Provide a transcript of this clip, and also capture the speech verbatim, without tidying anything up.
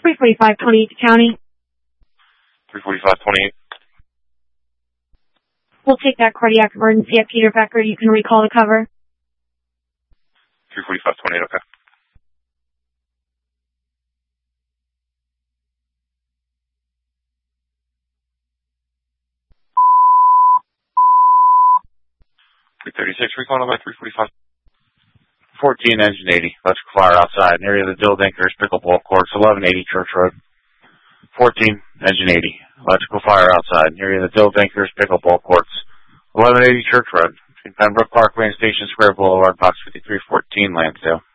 three forty-five twenty-eight County. three forty-five twenty-eight. We'll take that cardiac emergency at Peter Becker. You can recall the cover. three forty-five twenty-eight, okay. three thirty-six, recall number three forty-five. fourteen, engine eighty. Electrical fire outside. Area of the Dill Dinkers, Pickleball Courts, eleven eighty Church Road. fourteen, engine eighty. Electrical fire outside. Area of the Dill Dinkers, Pickleball Courts, eleven eighty Church Road. Between Pembroke Parkway and Station Square Boulevard, box fifty-three fourteen, Lansdale.